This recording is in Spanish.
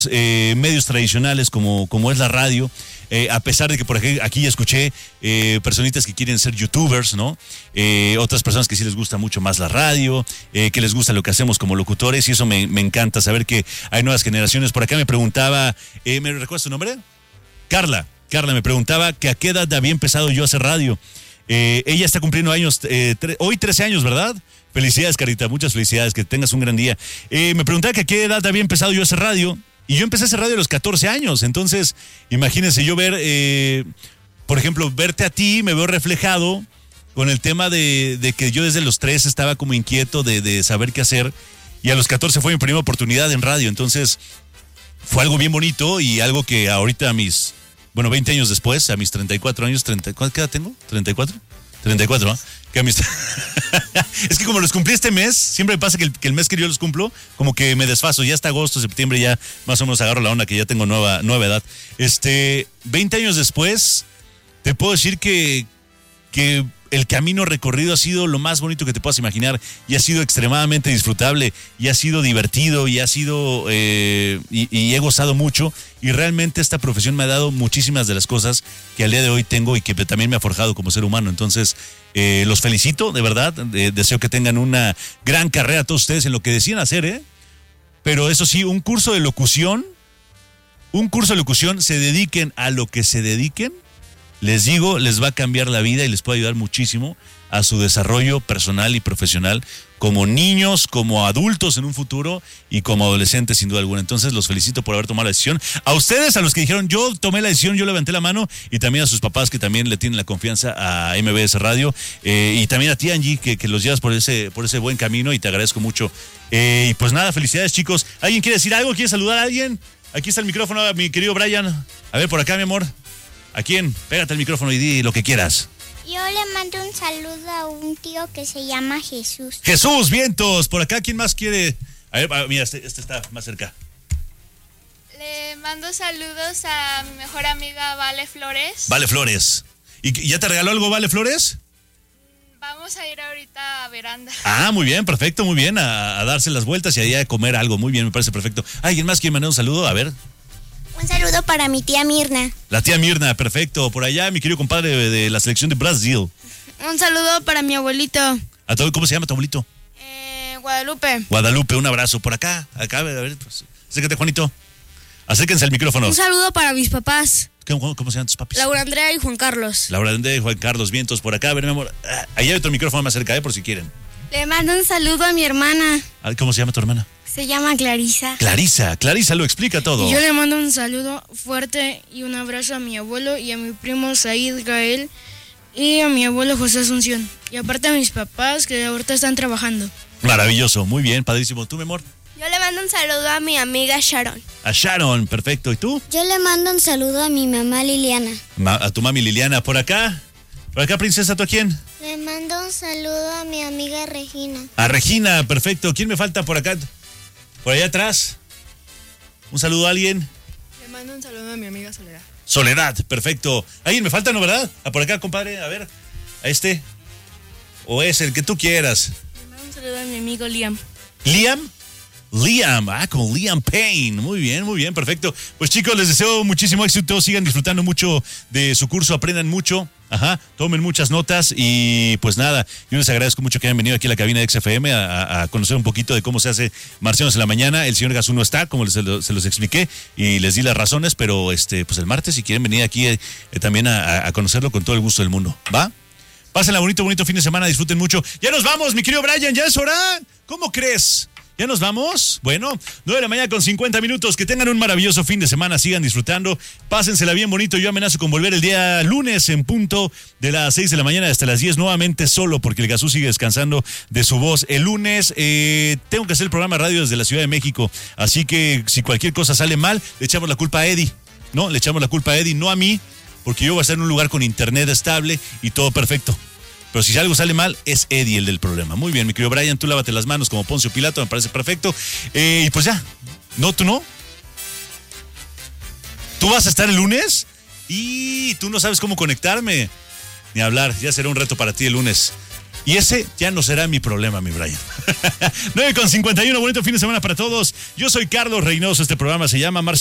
medios tradicionales como es la radio, a pesar de que por ejemplo aquí ya escuché personitas que quieren ser youtubers, ¿no? Otras personas que sí les gusta mucho más la radio, que les gusta lo que hacemos como locutores, y eso me encanta saber que hay nuevas generaciones. Por acá me preguntaba, ¿me recuerdas tu nombre? Carla me preguntaba que a qué edad había empezado yo a hacer radio. Ella está cumpliendo años, hoy 13 años, ¿verdad? Felicidades, Carita, muchas felicidades, que tengas un gran día. Me preguntaba que a qué edad había empezado yo a hacer radio, y yo empecé a hacer radio a los 14 años, entonces imagínense yo ver, por ejemplo, verte a ti, me veo reflejado con el tema de que yo desde los 3 estaba como inquieto de saber qué hacer, y a los 14 fue mi primera oportunidad en radio, entonces fue algo bien bonito y algo que ahorita 20 años después, a mis 34 años, ¿qué edad tengo? ¿34? 34, ¿no? Es que como los cumplí este mes, siempre me pasa que el mes que yo los cumplo, como que me desfaso, ya hasta agosto, septiembre, ya más o menos agarro la onda que ya tengo nueva edad. 20 años después, te puedo decir que el camino recorrido ha sido lo más bonito que te puedas imaginar, y ha sido extremadamente disfrutable, y ha sido divertido, y ha sido y he gozado mucho, y realmente esta profesión me ha dado muchísimas de las cosas que al día de hoy tengo y que también me ha forjado como ser humano. Entonces los felicito, de verdad, deseo que tengan una gran carrera todos ustedes en lo que decían hacer, pero eso sí, un curso de locución, se dediquen a lo que se dediquen, les digo, les va a cambiar la vida y les puede ayudar muchísimo a su desarrollo personal y profesional como niños, como adultos en un futuro y como adolescentes sin duda alguna. Entonces los felicito por haber tomado la decisión. A ustedes, a los que dijeron yo tomé la decisión, yo levanté la mano, y también a sus papás que también le tienen la confianza a MBS Radio, y también a ti, Angie, que los llevas por ese buen camino, y te agradezco mucho. Y pues nada, felicidades, chicos. ¿Alguien quiere decir algo? ¿Quiere saludar a alguien? Aquí está el micrófono, mi querido Brian. A ver, por acá, mi amor. ¿A quién? Pégate el micrófono y di lo que quieras. Yo le mando un saludo a un tío que se llama Jesús. Jesús, vientos. Por acá, ¿quién más quiere? A ver, mira, este está más cerca. Le mando saludos a mi mejor amiga Vale Flores. Vale Flores. ¿Y ya te regaló algo Vale Flores? Vamos a ir ahorita a Veranda. Ah, muy bien, perfecto, muy bien. A darse las vueltas y a comer algo. Muy bien, me parece perfecto. ¿Alguien más quiere mandar un saludo? A ver. Un saludo para mi tía Mirna. La tía Mirna, perfecto. Por allá, mi querido compadre de la selección de Brasil. Un saludo para mi abuelito. ¿Cómo se llama tu abuelito? Guadalupe. Guadalupe, un abrazo. Por acá, a ver, pues, acércate, Juanito. Acérquense al micrófono. Un saludo para mis papás. ¿Cómo se llaman tus papis? Laura Andrea y Juan Carlos. Laura Andrea y Juan Carlos, vientos. Por acá, a ver, mi amor. Allá hay otro micrófono más cerca, por si quieren. Le mando un saludo a mi hermana. ¿Cómo se llama tu hermana? Se llama Clarisa. Clarisa lo explica todo. Y yo le mando un saludo fuerte y un abrazo a mi abuelo y a mi primo Said Gael y a mi abuelo José Asunción. Y aparte a mis papás que ahorita están trabajando. Maravilloso, muy bien, padrísimo. ¿Tú, mi amor? Yo le mando un saludo a mi amiga Sharon. A Sharon, perfecto. ¿Y tú? Yo le mando un saludo a mi mamá Liliana. A tu mami Liliana. ¿Por acá, princesa, tú a quién? Le mando un saludo a mi amiga Regina. A Regina, perfecto. ¿Quién me falta por acá? Por allá atrás. ¿Un saludo a alguien? Le mando un saludo a mi amiga Soledad. Soledad, perfecto. ¿Alguien me falta, no, verdad? Por acá, compadre, a ver. A este. O es el que tú quieras. Le mando un saludo a mi amigo Liam. ¿Liam? Con Liam Payne. Muy bien, perfecto. Pues chicos, les deseo muchísimo éxito. Sigan disfrutando mucho de su curso, aprendan mucho. Tomen muchas notas y pues nada, yo les agradezco mucho que hayan venido aquí a la cabina de XFM a conocer un poquito de cómo se hace Marcianos en la Mañana. El señor Gazú no está, como se los expliqué y les di las razones, pero pues el martes si quieren venir aquí también a conocerlo con todo el gusto del mundo, ¿va? Pásenla bonito fin de semana, disfruten mucho. Ya nos vamos, mi querido Brian, ya es hora. ¿Cómo crees? ¿Ya nos vamos? Bueno, 9:50 a.m. Que tengan un maravilloso fin de semana. Sigan disfrutando. Pásensela bien bonito. Yo amenazo con volver el día lunes en punto de las 6 de la mañana hasta las 10 nuevamente solo porque el Gazú sigue descansando de su voz. El lunes tengo que hacer el programa de radio desde la Ciudad de México. Así que si cualquier cosa sale mal, le echamos la culpa a Eddie. No, le echamos la culpa a Eddie, no a mí, porque yo voy a estar en un lugar con internet estable y todo perfecto. Pero si algo sale mal, es Eddie el del problema. Muy bien, mi querido Brian, tú lávate las manos como Poncio Pilato, me parece perfecto. Y pues ya, no, tú no. ¿Tú vas a estar el lunes? Y tú no sabes cómo conectarme. Ni hablar, ya será un reto para ti el lunes. Y ese ya no será mi problema, mi Brian. 9:51, bonito fin de semana para todos. Yo soy Carlos Reynoso. Este programa se llama